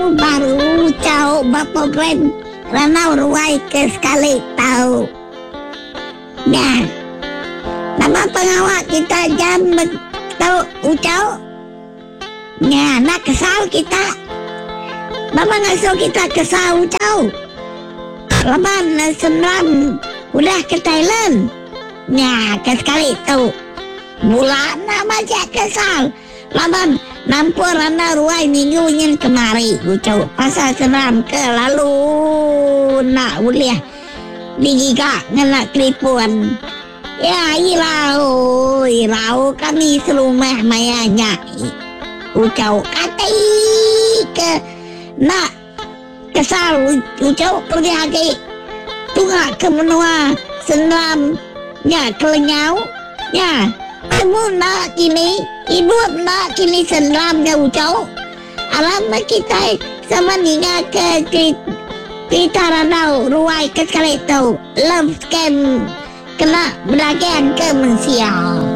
baru cau bapak kren ranau ruai ke sekali tahu. Ya, nama pengawal kita jam tahu ucau. Ya, nak kesal kita. Bapak ngasuh kita kesal ucau. Laban senram udah ke Thailand. Ya, ke sekali tahu. Bulan nama aja kesal. Laban nampur rana ruai minggu ingin kemari ucau pasal senam ke lalu nak uliah digiga ngena kelipuan ya ilau kami selumah mayanya ucau katai ke nak kesal ucau pergi lagi tunga ke menua senam ya kelenyau ya kamu nak kini ibu nak kini senramnya ucau alam kita sama ninga ke kita ranau ruai ke sekali tahu love scam kena belagian ke manusia.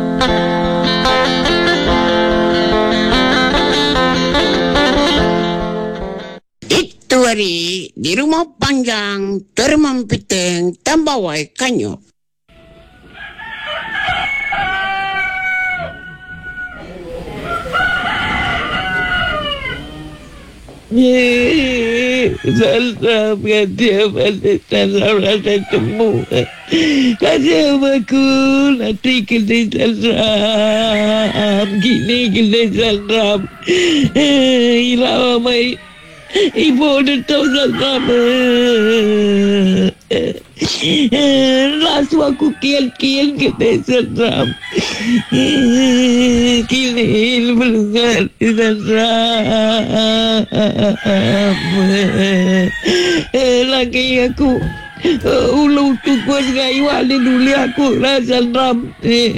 Itu hari di rumah panjang termampiteng tambawai kanyo. Salam kata balik salam rasa temu kata aku nanti kena salam gini kena salam ilah mai ibu dah tahu salam lasu aku kian kena salam kilil belungan salam lagi aku ulu tukun gaiwa ni dulu aku rasa ram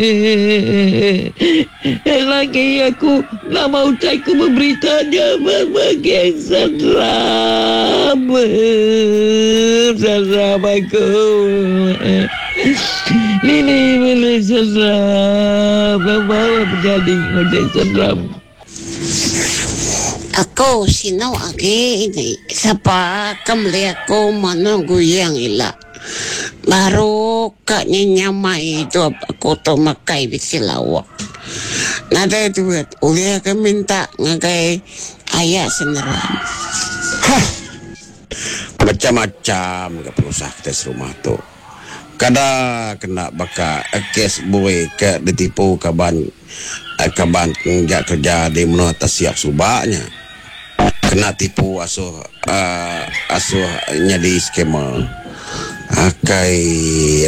lagi aku nak mau caiku memberitanya berbagai salam aku Lili boleh salam bawa menjadi boleh salam. Ako sino agi ini sapa kamli ako manunggu yang ila baru kaknya nyamai itu aku to makai bisilawak nada itu ulia ke minta ngagai ayah seneram macam-macam ke perusahaan tes rumah tu kada kena baka kes boy ke ditipu kaban kerja di menua siap subaknya kena tipu asuh nyadi skema akai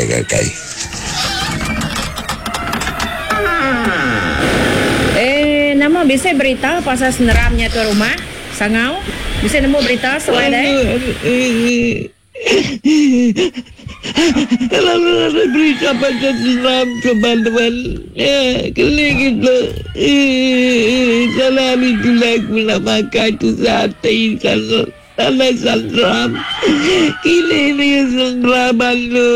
nama bisa berita pasal seneramnya tu rumah sangau bisa nemu berita selain kalau ada berita pasal seram teman-teman ya kali kita salam itu lagu nak makan tu sate kalau seram kini ni seram lu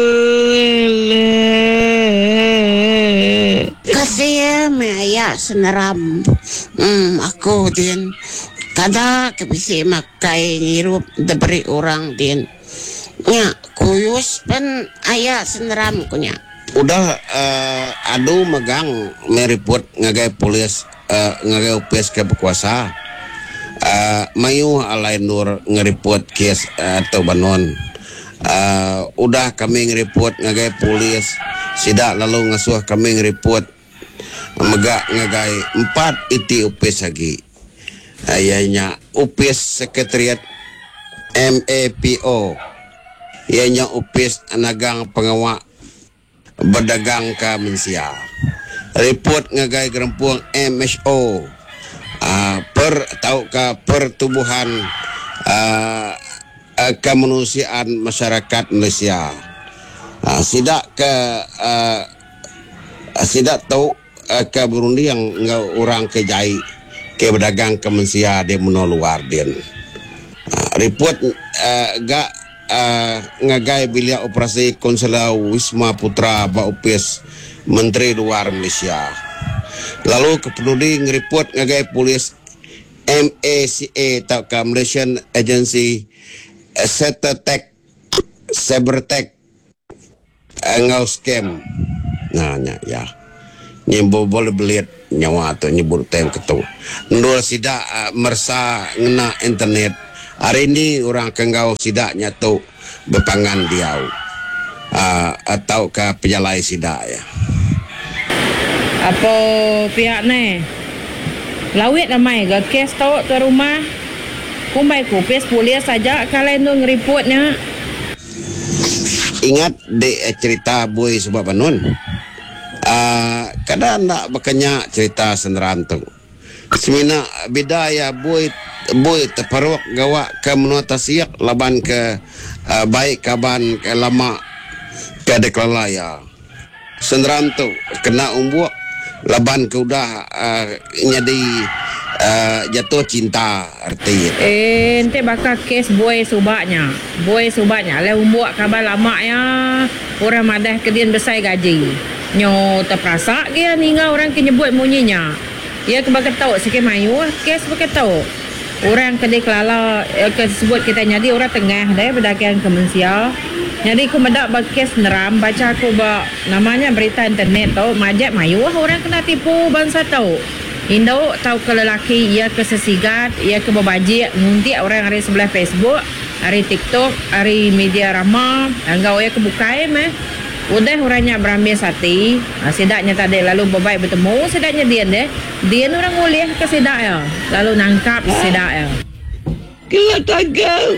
kasih maya seneram aku din kada kebisi makai ngirup diberi orang din nya kuyus pen ayah seneram kunya udah adu megang meriput ngagai polis ngagai upes ke berkuasa mayu alai nur ngeriput kes atau banon udah kami ngeriput ngagai polis sidak lalu ngasuh kami ngeriput megak ngagai 4 iti upes lagi ayahnya upes sekretariat MAPO ianya upis anagang pengawak berdagang ke Malaysia report ngagai gerempuang MSO per tau ke pertubuhan kemanusiaan masyarakat Malaysia sidak tahu ke Burundi yang orang kejai ke berdagang ke Malaysia di menua luar din report gak ngagai bilik operasi Konsela Wisma Putra Baupis Menteri Luar Malaysia lalu kepenudi ngeriput ngagai polis MACA tau ka Malaysian Agency Cybertech ngau scam. Nah, ya. Ni boleh belit nyawa tu nyebut tem ketu. Ndul sidak mersa ngena internet. Hari ini orang kenggau sidaknya tu berpangan diau. Atau ke pejalai sidak ya. Apa pihak ni? Lawit ramai ke kes tau tu rumah. Kumbai kupis polis saja kalau nu ngeriputnya. Ingat cerita boy sebab panun. Kadang nak berkenyak cerita seneran tu. Semina bidaya boy terperuk gawak ke menua tasiak laban ke baik kaban ke lama ke deklalaya. Seneran tu kena umbuak laban ke udah nyadi jatuh cinta arti. Ente bakal kes boy subaknya. Le umbuak kabar lama ya. Orang madah kedian besar gaji. Nyo terperasa dia ninga orang ke nyebut munyinya. Ya ke bakal tahu sikit mayu kes bakal tahu. Orang kedai kelala ke sebut kita nyadi orang tengah dah berdagang ke Malaysia. Jadi aku mendak kes neram baca aku namanya berita internet tau majak mayu orang kena tipu bangsa tau. Indo tahu ke lelaki ia ke sesigat, ia ke berbajik ngunti orang hari sebelah Facebook, hari TikTok, hari media ramah, anggau ia ke bukai udah orangnya berambil sati, sedaknya tadi lalu berbaik bertemu, sedaknya dia orang boleh ke sedak ya, lalu nangkap sedak ya. Kelah tangkap.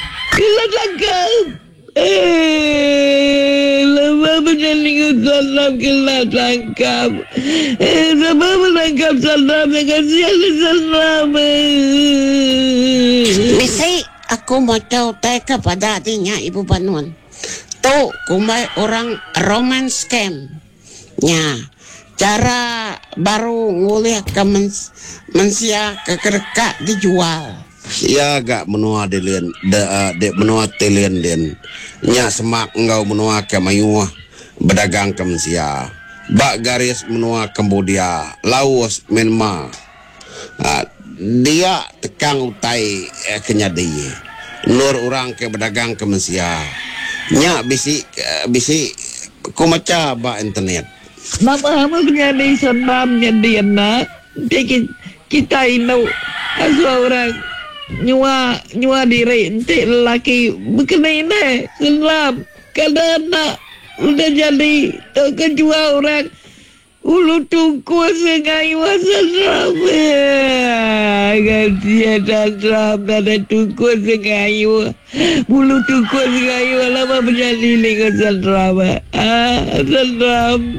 Lama menjalingan salam kelah tangkap. Sama menangkap salam dengan siapa salam. Mesti aku mau tahu kepada adiknya Ibu Banun. Tu kumai orang romance scam. Ya, cara baru nguliah ke mensia ke kereka dijual. Ya agak menua delian de menua telian den. Nya semak engau menua ke mayuah berdagang ke Malaysia. Bak garis menua Cambodia, Laos, Myanmar. Dia tekang utai kenyadi. Nur orang ke berdagang ke Malaysia. Nya bisi ku maca ba internet. Mama punya ni senamnya dia nak. Kita ini orang nyua diri ente lelaki berkenai ni selam kalau nak udah jadi tak kejual orang ulu tungku sengai masa ramai gantian dan ramai dan tungku sengai bulu tungku sengai lama berjadi dengan sandrama sandram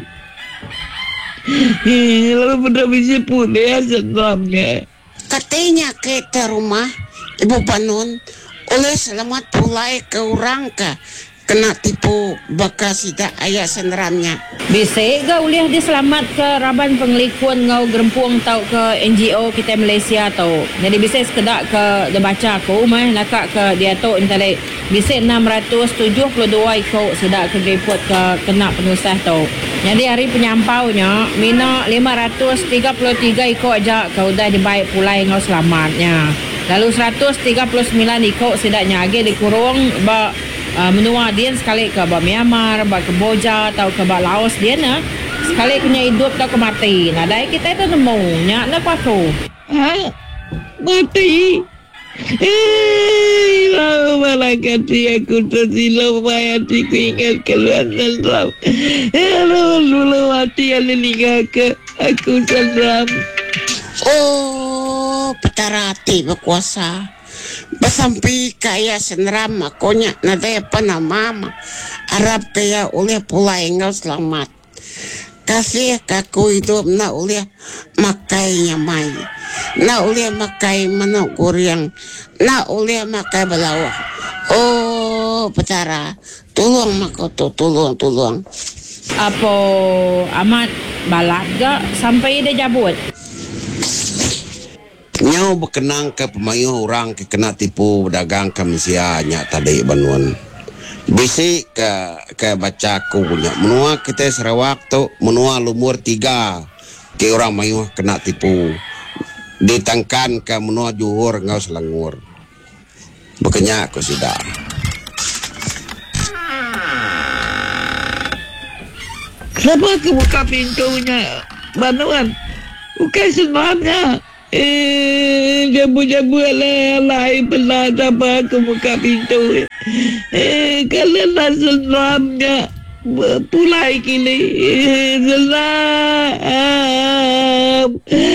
lama pernah bisa pun ya sandramnya. Katanya ke rumah Ibu Panun oleh selamat pulai ke orang kena tipu bekas tidak ayah seneramnya. Bisa ke uliah diselamat ke raban pengelikuan ngau gerempung tau ke NGO kita Malaysia tau. Jadi bisa sekedak ke dia baca aku nakak ke dia tau internet. Bisa 672 ikut sedak ke report ke kena penusah tau. Jadi hari penyampaunya mina 533 ikut aja ke udah dibaik pulai ngau selamatnya. Lalu 139 ikut sedaknya lagi dikurung menua dia sekali ke Myanmar, Kamboja atau ke Laos dia sekali punya hidup atau ke mati. Nah, dari kita itu nemu nyak nak aku. Mati. Lama kati aku tersilau mayati ku ingat keluar sandram. Lulu mati alilinga ke aku sandram. Oh, petarati berkuasa. Basampi kaya seneram makonya nadaya pana mama Arab kaya oleh pulai engau selamat. Kasih kaku hidup na oleh makai nyamai. Na oleh makai manok guriang. Na oleh makai belawak. Oh, petara. Tolong makoto, tolong. Apa amat balat gak sampai dia jabut? Nyau berkenang ke pemayuh orang ke kena tipu berdagang ke Malaysia nyak tadi Banun. Bisi ke baca aku punya menua kita Sarawak tu menua lumur 3 ke orang mayuh kena tipu ditangkan ke menua juhur ngau Selangor. Bukannya aku sudah. Kenapa aku buka pintunya, Banuan? Bukan sebenarnya. Jabu-jabu lain belah apa aku buka pintu. Kalian lah seramnya. Pulai kini. Seram.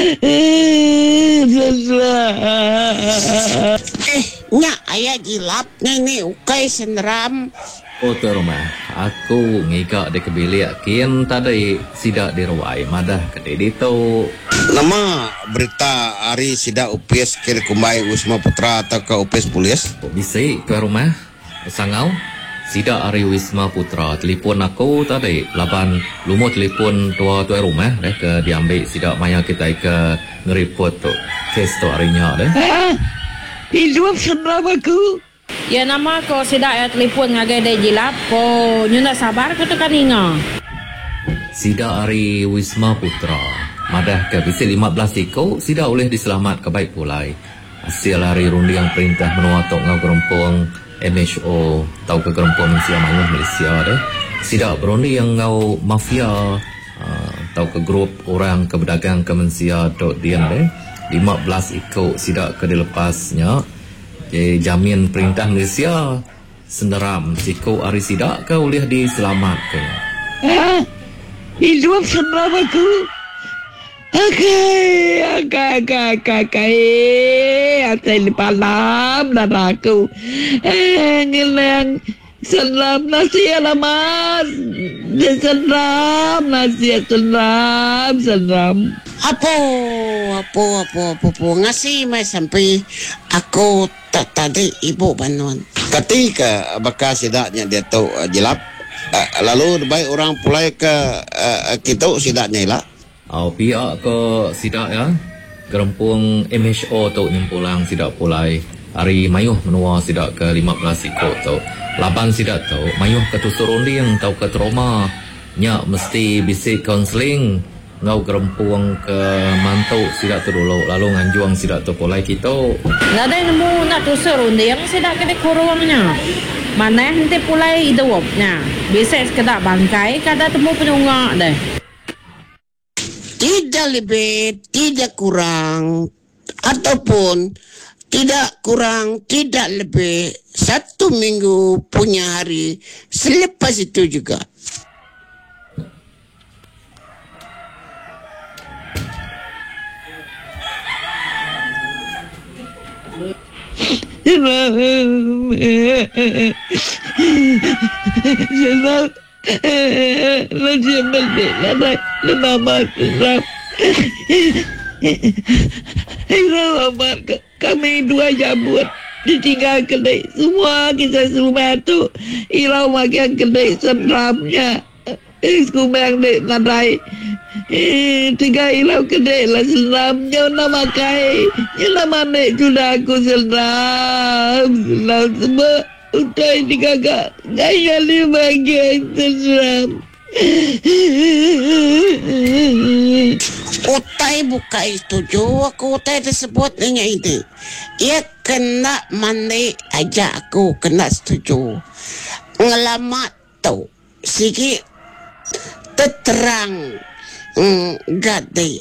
Seram. Nya ayah jilap ni ukai seneram. Oh tuan rumah, aku ngigak di kebilik kian tadi sidak dirawai madah kedai itu. Nama berita hari sidak UPS kira kumai Wisma Putra atau ke UPS Polis? Bisa tuan rumah, sangau sidak hari Wisma Putra telefon aku tadi laban lumut telefon tuan rumah ke diambil sidak maya kita ke ngeripot tu kes tu harinya deh. Hidup seram aku. Ya nama ko sidak ya telefon ngagai dai jilap ko nyuna sabar ko tu kan inga. Sidak hari Wisma Putra madah ke bisi 15 iko sidak boleh diselamat ke baik pulai. Hasil hari rundi yang perintah menuatok ngau gerompong MHO tau ke gerompong Malaysia Manguh Malaysia deh. Sidak berundi yang ngau mafia tau ke grup orang ke berdagang ke Malaysia dok dian deh. 15 iko sidak ke dilepasnya. Jamin perintah Malaysia seneram siko hari sidak ke boleh diselamatkan. Hidup seram aku. Akai. Atai palam dan aku. Ngilang seram nasi alamat. Seram nasi seram. Apa ngasih mai sampai aku tadi ibu Banuan. Ketika bekas sidaknya dia tu jilap, lalu baik orang pulai ke kita sidaknya lah. Pihak ke sidak ya, gerompong MHO tu nyempulang sidak pulai. Hari mayuh menua sidak ke 15 ikut tu. Laban sidak tu, mayuh ke tusurunding tau ke trauma. Nyak mesti bisik kaunseling. Ngau gerompong ke mantuk sidak tu dulu. Lalu nganjuang sidak tu pulai kita. Nggak ada yang nemu nak tusur undi yang sidak kena kurungnya. Mana nanti pulai hidupnya. Bisa sekedar bangkai kada temu penyungak deh. Tidak lebih, tidak kurang, ataupun tidak kurang, tidak lebih 1 minggu punya hari selepas itu juga. Kami dua jabut ditinggal kedai semua kisah rumah tu irau makan kedai seramnya kumang dek nadai tiga ilau kedai lah seramnya nama kai nama nek sudah aku seram semua utai tiga gaya 5 bagian seram. Utai buka setuju, aku utai disebutnya ini. Ia kena mandi aja aku kena setuju. Ngelamat tu sikit terang gade.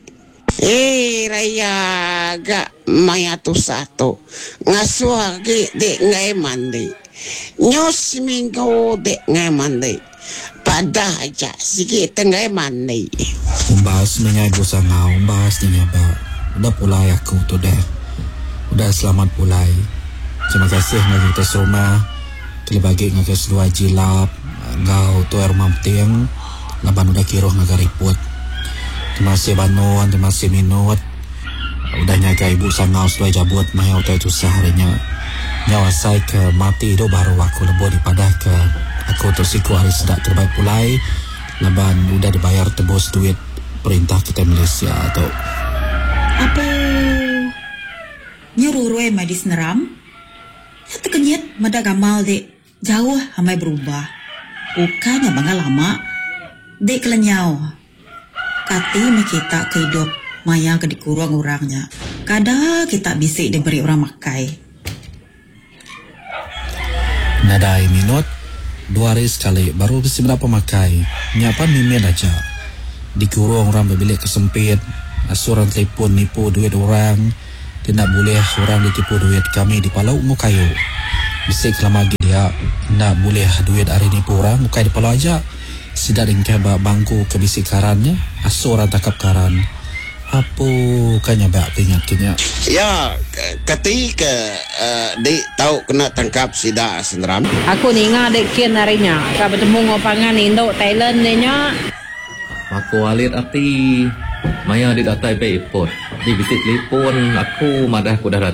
Raya gak maya tu satu ngasuh dek ngai mandi. Nyos minggu dek ngai mandi. Pada aja sikit tengah mandi. Umbas dengan ibu sangau, umbas dengan ba. Udah pulai aku tu dah. Udah selamat pulai. Terima kasih ngagi kita semua. Terlebih ngagi sedua jilap. Ngau tu rumah tiang. Laban udah kiroh ngagi riput. Terima kasih Banuan, terima kasih Minut. Udah nyaga ibu sangau sedua jabut. Maya utai tu seharinya. Nyawa saya ke mati itu baru aku lebih daripada ke aku tersiku hari sedak terbaik pulai. Laban udah dibayar tebus duit perintah kita Malaysia atau apa nyuruh mai di seneram ya terkenyit mada gamal dek jauh hamai berubah ukanya bangga lama dek kelenyau kati me kita kehidup Maya ke dikurung orangnya. Kadang kita bisik diberi orang makai. Nadai minut 2 hari sekali baru bisa berapa makai. Nyapa mimin aja. Dikurung orang berbilik kesempit. Asuran telefon nipu duit orang. Tidak boleh orang ditipu duit kami di Palau Mukayu. Bisik lama lagi dia. Tidak boleh duit hari nipu orang Mukai di Palau aja. Sidak ringkah bangku kebisikarannya. Asuran takap karan. Apa kanya bak peringatnya? Ya, ketika dik tahu kena tangkap sida senderam. Aku ni ingat dek kian harinya. Kau bertemu ngopangan Indo Thailand ni nya. Aku alit arti Maya di datai pe ipot. Di bisik telefon aku madah aku dah